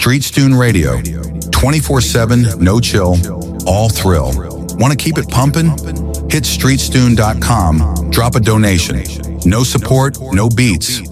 Street Stune Radio, 24/7, no chill, all thrill. Want to keep it pumping? Hit streetstune.com, drop a donation. No support, no beats.